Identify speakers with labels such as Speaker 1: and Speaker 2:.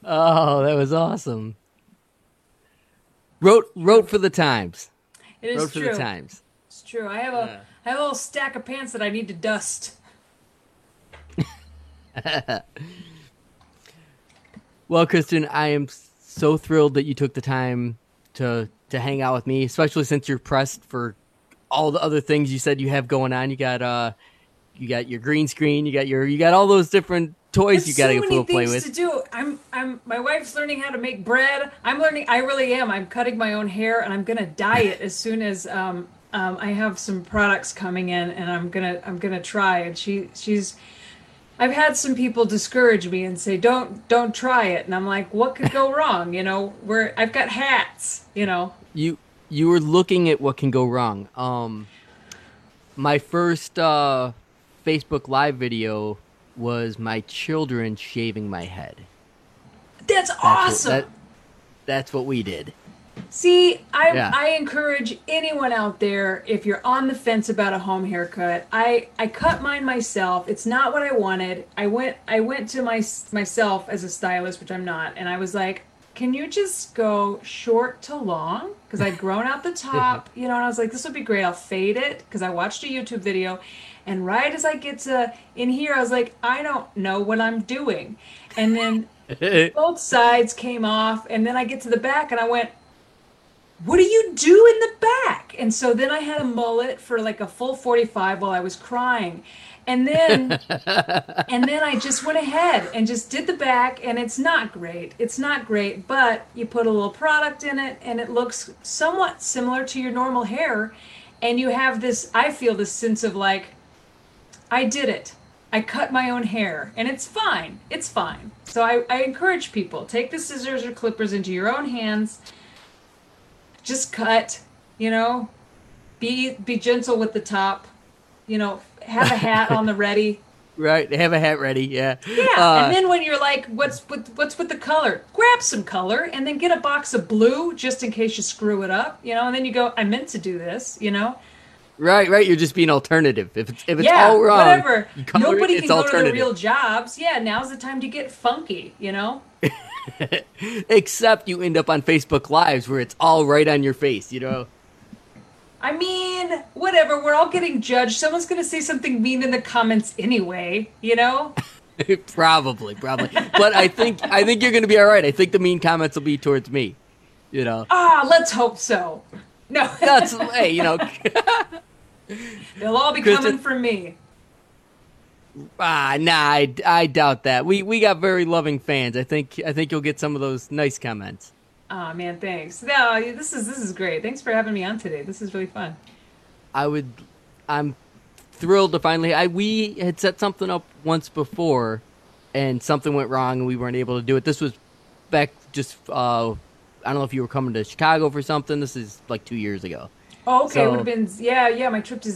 Speaker 1: Oh, that was awesome. Wrote for the Times.
Speaker 2: It is
Speaker 1: Wrote for the
Speaker 2: true.
Speaker 1: Times.
Speaker 2: It's true.
Speaker 1: Yeah.
Speaker 2: I have a little stack of pants that I need to dust.
Speaker 1: Well, Kristen, I am so thrilled that you took the time to hang out with me, especially since you're pressed for all the other things you said you have going on. You got your green screen, you got all those different toys
Speaker 2: There's
Speaker 1: you got
Speaker 2: so
Speaker 1: to
Speaker 2: many
Speaker 1: go play
Speaker 2: things
Speaker 1: with.
Speaker 2: to do. My wife's learning how to make bread. I'm learning. I really am. I'm cutting my own hair, and I'm gonna dye it as soon as I have some products coming in, and I'm gonna try. And she's. I've had some people discourage me and say, don't try it. And I'm like, what could go wrong? Where I've got hats.
Speaker 1: You you were looking at what can go wrong. My first Facebook Live video was my children shaving my head.
Speaker 2: That's
Speaker 1: That's what
Speaker 2: awesome.
Speaker 1: that's what we did.
Speaker 2: See,
Speaker 1: Yeah.
Speaker 2: I encourage anyone out there, if you're on the fence about a home haircut, I cut mine myself. It's not what I wanted. I went to myself as a stylist, which I'm not, and I was like, "Can you just go short to long?" Because I'd grown out the top, and I was like, "This would be great. I'll fade it." Because I watched a YouTube video, and right as I get to in here, I was like, "I don't know what I'm doing," and then both sides came off, and then I get to the back, and I went, what do you do in the back? And so then I had a mullet for like a full 45 while I was crying. And then I just went ahead and just did the back, and it's not great. It's not great, but you put a little product in it and it looks somewhat similar to your normal hair, and you have this, I feel this sense of like, I did it. I cut my own hair, and it's fine. It's fine. So I encourage people, take the scissors or clippers into your own hands, just cut, you know, be gentle with the top, have a hat on the ready.
Speaker 1: Right. Have a hat ready. Yeah.
Speaker 2: Yeah, and
Speaker 1: Uh,
Speaker 2: then when you're like, what's with the color? Grab some color and then get a box of blue just in case you screw it up, and then you go, I meant to do this.
Speaker 1: right. Right. You're just being alternative. If it's
Speaker 2: Yeah,
Speaker 1: all wrong,
Speaker 2: whatever.
Speaker 1: you color it.
Speaker 2: Nobody
Speaker 1: It's
Speaker 2: can go to the
Speaker 1: alternative.
Speaker 2: real jobs. Yeah, now's the time to get funky.
Speaker 1: Except you end up on Facebook Lives where it's all right on your face.
Speaker 2: I mean, whatever. We're all getting judged. Someone's going to say something mean in the comments anyway.
Speaker 1: Probably. But I think you're gonna be all right. I think the mean comments will be towards me. You know.
Speaker 2: Ah, let's hope so. No,
Speaker 1: That's hey.
Speaker 2: they'll all be coming
Speaker 1: Kristen.
Speaker 2: for me.
Speaker 1: Nah. I doubt that. We got very loving fans. I think you'll get some of those nice comments.
Speaker 2: Ah, man, thanks. No, this is great. Thanks for having me on today. This is really fun.
Speaker 1: I would. I'm thrilled to finally. We had set something up once before, and something went wrong, and we weren't able to do it. This was back just. I don't know if you were coming to Chicago for something. This is like 2 years ago.
Speaker 2: Oh, okay. It would
Speaker 1: So
Speaker 2: have been, yeah, my trip to